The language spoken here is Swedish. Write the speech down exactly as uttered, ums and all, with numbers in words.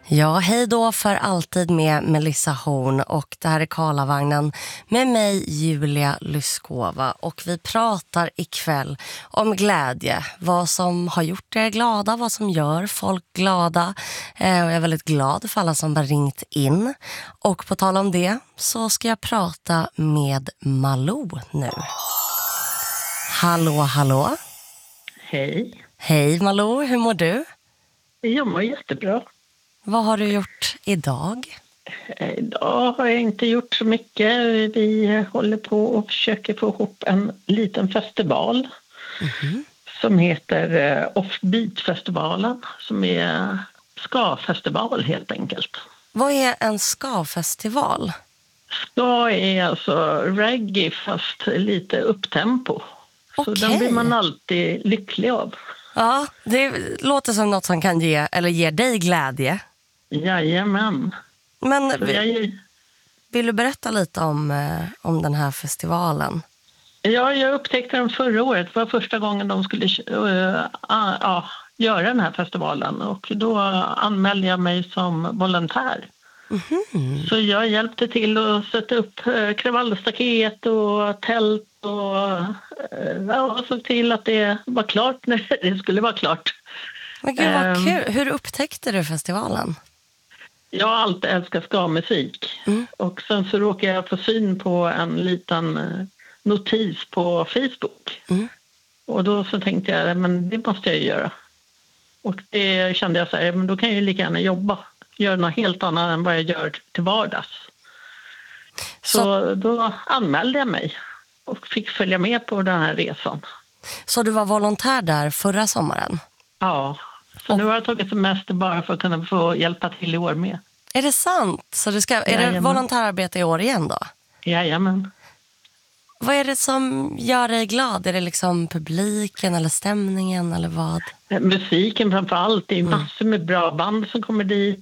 Ja, hej då för alltid med Melissa Horn och det här är Karlavagnen med mig Julia Lyskova och vi pratar ikväll om glädje, vad som har gjort er glada, vad som gör folk glada eh, och jag är väldigt glad för alla som har ringt in och på tal om det så ska jag prata med Malou nu. Hallå, hallå. Hej. Hej Malou, hur mår du? Jag mår jättebra. Vad har du gjort idag? Idag har jag inte gjort så mycket. Vi håller på och försöker få ihop en liten festival mm-hmm. som heter Offbeat-festivalen, som är ska-festival helt enkelt. Vad är en ska-festival? Ska är alltså reggae fast lite upptempo. Okay. Så den blir man alltid lycklig av. Ja, det låter som något som kan ge, eller ger dig glädje. Jajamän. Men vill, jag... vill du berätta lite om, eh, om den här festivalen? Ja, jag upptäckte den förra året. Det var första gången de skulle uh, uh, uh, göra den här festivalen. Och då anmälde jag mig som volontär. Mm-hmm. Så jag hjälpte till att sätta upp uh, kravallstaket och tält. Och uh, ja, såg till att det var klart när det skulle vara klart. Men gud vad um, kul. Hur upptäckte du festivalen? Jag har alltid älskat ska-musik. Mm. Och sen så råkade jag få syn på en liten notis på Facebook. Mm. Och då så tänkte jag, men det måste jag göra. Och det kände jag så här, men då kan jag ju lika gärna jobba. Göra något helt annat än vad jag gör till vardags. Så, så då anmälde jag mig och fick följa med på den här resan. Så du var volontär där förra sommaren? Ja. Så och nu har jag tagit semester bara för att kunna få hjälpa till i år med. Är det sant? Så du ska, är Jajamän. det volontärarbete i år igen då? Jajamän. Vad är det som gör dig glad? Är det liksom publiken eller stämningen eller vad? Musiken framför allt. Det är massor med bra band som kommer dit.